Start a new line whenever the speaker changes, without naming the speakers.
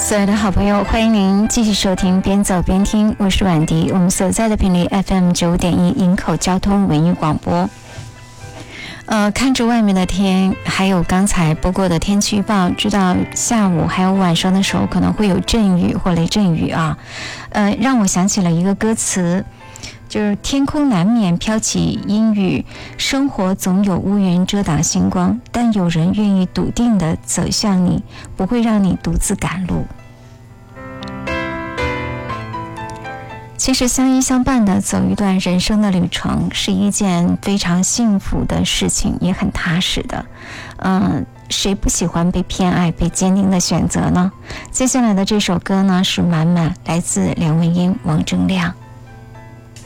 所有的好朋友，欢迎您继续收听边走边听，我是婉迪，我们所在的频率 FM9.1 营口交通文艺广播。看着外面的天，还有刚才播过的天气预报，知道下午还有晚上的时候可能会有阵雨或雷阵雨啊。让我想起了一个歌词，就是天空难免飘起阴雨，生活总有乌云遮挡星光，但有人愿意笃定地走向你，不会让你独自赶路。其实相依相伴的走一段人生的旅程是一件非常幸福的事情，也很踏实的。谁不喜欢被偏爱、被坚定的选择呢？接下来的这首歌呢是满满，来自梁文音、王铮亮。